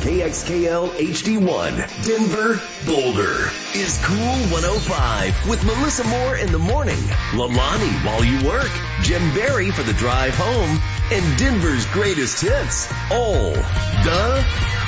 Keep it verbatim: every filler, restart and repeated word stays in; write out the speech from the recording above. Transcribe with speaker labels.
Speaker 1: K X K L H D one, Denver, Boulder, is Cool one oh five with Melissa Moore in the morning, Lalani while you work, Jim Barry for the drive home, and Denver's greatest hits. All the